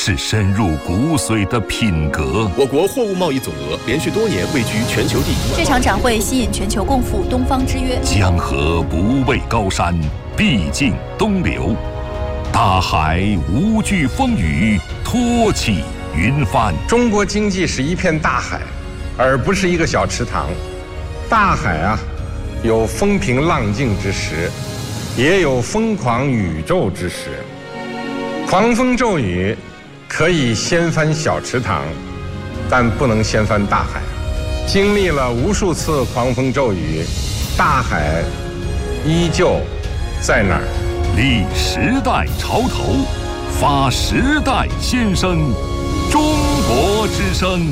是深入骨髓的品格。 我国货物贸易总额连续多年位居全球第一。 这场展会吸引全球共赴东方之约。 江河不畏高山，必尽东流。大海无惧风雨，托起云帆。 中国经济是一片大海，而不是一个小池塘。大海啊，有风平浪静之时，也有疯狂宇宙之时。狂风骤雨可以掀翻小池塘，但不能掀翻大海。经历了无数次狂风骤雨，大海依旧在那儿。 立时代潮头，发时代先声，中国之声。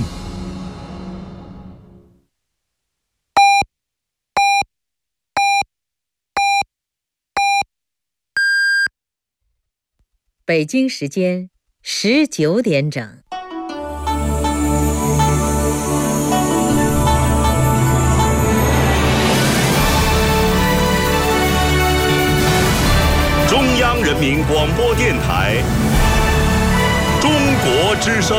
北京时间19点整。 中央人民广播电台中国之声。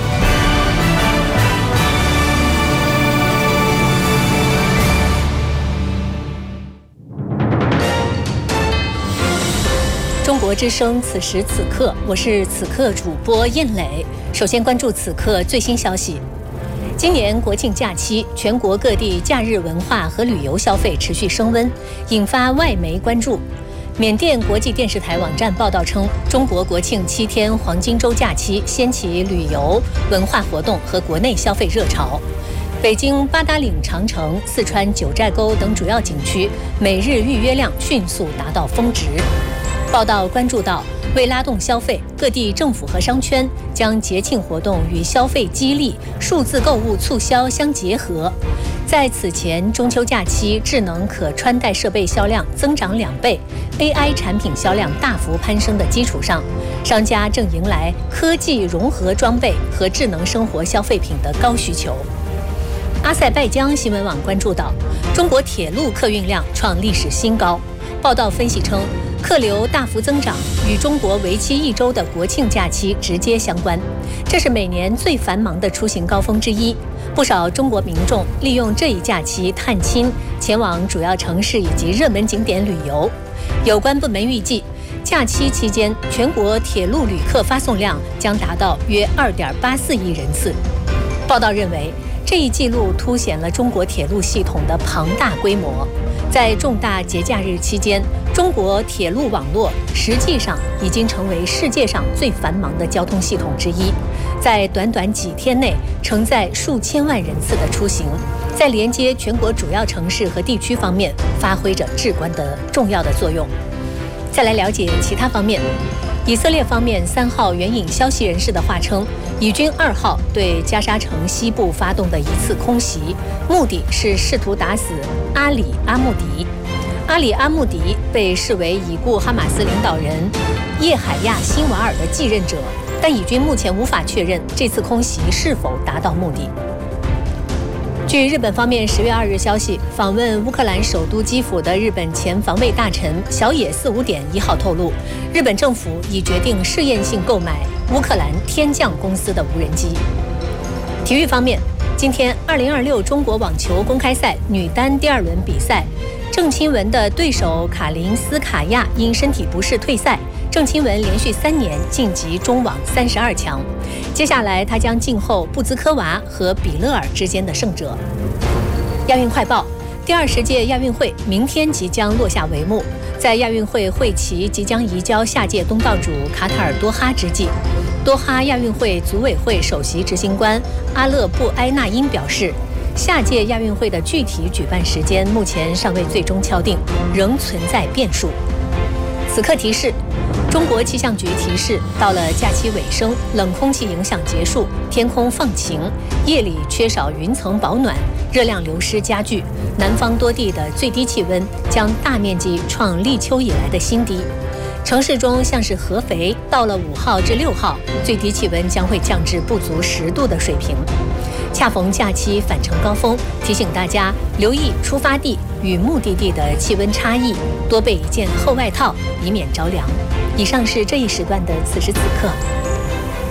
中国之声，此时此刻，我是此刻主播燕磊。首先关注此刻最新消息。今年国庆假期，全国各地假日文化和旅游消费持续升温，引发外媒关注。缅甸国际电视台网站报道称，中国国庆7天黄金周假期掀起旅游、文化活动和国内消费热潮。北京八达岭长城、四川九寨沟等主要景区每日预约量迅速达到峰值。报道关注到，为拉动消费，各地政府和商圈将节庆活动与消费激励、数字购物促销相结合。在此前中秋假期智能可穿戴设备销量增长2倍， AI 产品销量大幅攀升的基础上，商家正迎来科技融合装备和智能生活消费品的高需求。阿塞拜疆新闻网关注到，中国铁路客运量创历史新高。报道分析称，客流大幅增长与中国为期1周的国庆假期直接相关，这是每年最繁忙的出行高峰之一。不少中国民众利用这一假期探亲，前往主要城市以及热门景点旅游。有关部门预计，假期期间全国铁路旅客发送量将达到约2.84亿人次。报道认为，这一记录凸显了中国铁路系统的庞大规模。在重大节假日期间，中国铁路网络实际上已经成为世界上最繁忙的交通系统之一，在短短几天内承载数千万人次的出行，在连接全国主要城市和地区方面发挥着至关的重要的作用。再来了解其他方面。以色列方面3号援引消息人士的话称，以军2号对加沙城西部发动的一次空袭，目的是试图打死阿里·阿穆迪。阿里·阿穆迪被视为已故哈马斯领导人叶海亚·辛瓦尔的继任者，但以军目前无法确认这次空袭是否达到目的。据日本方面10月2日消息，访问乌克兰首都基辅的日本前防卫大臣小野四五点1号透露，日本政府已决定试验性购买乌克兰天降公司的无人机。体育方面，今天2026中国网球公开赛女单第2轮比赛，郑钦文的对手卡林斯卡娅因身体不适退赛，郑钦文连续3年晋级中网32强。接下来他将静候布兹科娃和比勒尔之间的胜者。亚运快报，第20届亚运会明天即将落下帷幕。在亚运会会旗即将移交下届东道主卡塔尔多哈之际，多哈亚运会组委会首席执行官阿勒布埃纳因表示，下届亚运会的具体举办时间目前尚未最终敲定，仍存在变数。此刻提示，中国气象局提示，到了假期尾声，冷空气影响结束，天空放晴，夜里缺少云层保暖，热量流失加剧，南方多地的最低气温将大面积创立秋以来的新低。城市中像是合肥，到了5号至6号，最低气温将会降至不足10度的水平。恰逢假期返程高峰，提醒大家留意出发地与目的地的气温差异，多备一件厚外套，以免着凉。以上是这一时段的此时此刻。